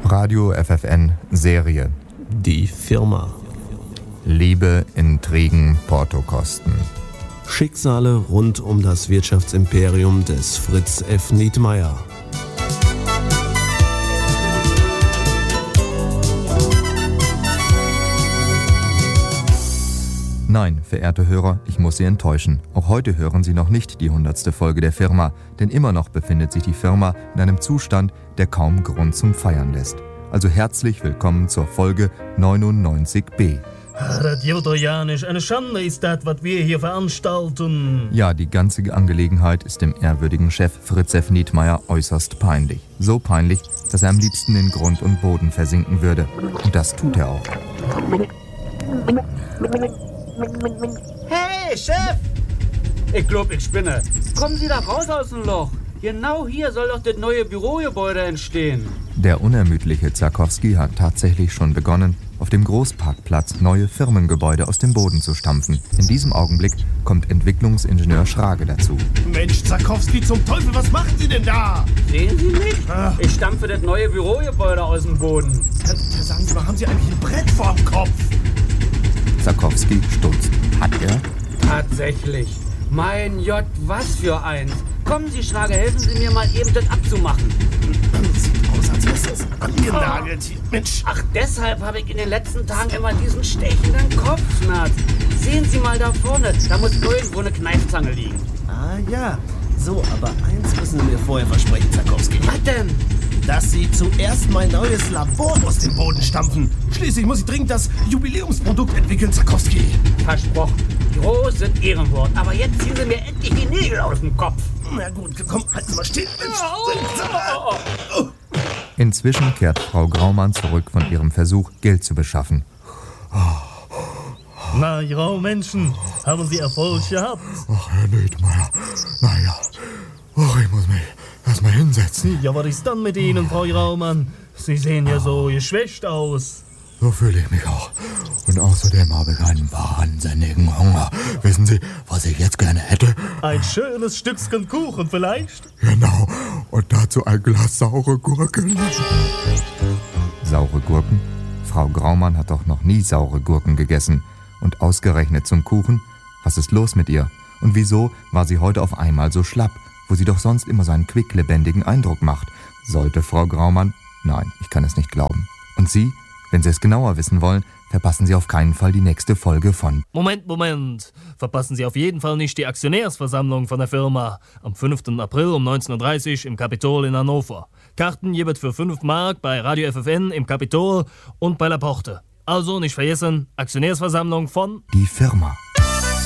Radio FFN Serie. Die Firma. Liebe, Intrigen, Portokosten. Schicksale rund um das Wirtschaftsimperium des Fritz F. Nietmeyer. Nein, verehrte Hörer, ich muss Sie enttäuschen. Auch heute hören Sie noch nicht die 100. Folge der Firma, denn immer noch befindet sich die Firma in einem Zustand, der kaum Grund zum Feiern lässt. Also herzlich willkommen zur Folge 99b. Das geht doch ja nicht. Eine Schande ist das, was wir hier veranstalten. Ja, die ganze Angelegenheit ist dem ehrwürdigen Chef Fritz F. Nietmeyer äußerst peinlich. So peinlich, dass er am liebsten in Grund und Boden versinken würde. Und das tut er auch. Hey, Chef! Ich glaub, ich spinne. Kommen Sie da raus aus dem Loch. Genau hier soll doch das neue Bürogebäude entstehen. Der unermüdliche Zarkowski hat tatsächlich schon begonnen, auf dem Großparkplatz neue Firmengebäude aus dem Boden zu stampfen. In diesem Augenblick kommt Entwicklungsingenieur Schrage dazu. Mensch, Zarkowski, zum Teufel, was machen Sie denn da? Sehen Sie mich? Ich stampfe das neue Bürogebäude aus dem Boden. Sagen Sie mal, haben Sie eigentlich ein Brett vorm Kopf? Zarkowski stutzt. Hat er? Tatsächlich. Mein J, was für eins. Kommen Sie, Schrage, helfen Sie mir mal eben das abzumachen. Sieht aus, als wäre das angenagelt hier. Mensch. Ach, deshalb habe ich in den letzten Tagen immer diesen stechenden Kopfschmerz. Sehen Sie mal da vorne, da muss irgendwo eine Kneifzange liegen. Ah ja, so, aber eins müssen Sie mir vorher versprechen, Zarkowski. Was denn? Dass Sie zuerst mein neues Labor aus dem Boden stampfen. Schließlich muss ich dringend das Jubiläumsprodukt entwickeln, Zarkowski. Versprochen. Großes Ehrenwort. Aber jetzt ziehen Sie mir endlich die Nägel aus dem Kopf. Na gut, komm, halten Sie mal stehen. Inzwischen kehrt Frau Graumann zurück von ihrem Versuch, Geld zu beschaffen. Na, ja, Menschen, haben Sie Erfolg gehabt? Ach, Herr Nietmeyer, naja, ich muss mich erst mal hinsetzen. Ja, was ist dann mit Ihnen, Frau Graumann? Sie sehen ja so geschwächt aus. So fühle ich mich auch. Und außerdem habe ich einen wahnsinnigen Hunger. Wissen Sie, was ich jetzt gerne hätte? Ein schönes Stückchen Kuchen vielleicht? Genau, und dazu ein Glas saure Gurken. Saure Gurken? Frau Graumann hat doch noch nie saure Gurken gegessen. Und ausgerechnet zum Kuchen? Was ist los mit ihr? Und wieso war sie heute auf einmal so schlapp, wo sie doch sonst immer so einen quicklebendigen Eindruck macht? Sollte Frau Graumann? Nein, ich kann es nicht glauben. Und Sie? Wenn Sie es genauer wissen wollen, verpassen Sie auf keinen Fall die nächste Folge von... Moment. Verpassen Sie auf jeden Fall nicht die Aktionärsversammlung von der Firma. Am 5. April um 19.30 Uhr im Kapitol in Hannover. Karten gibt für 5 Mark bei Radio FFN im Kapitol und bei La Porte. Also nicht vergessen, Aktionärsversammlung von... Die Firma.